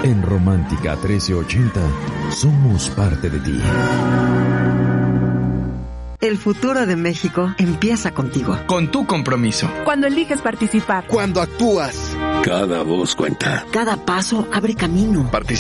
En Romántica 1380 somos parte de ti. El futuro de México empieza contigo. Con tu compromiso. Cuando eliges participar. Cuando actúas. Cada voz cuenta. Cada paso abre camino.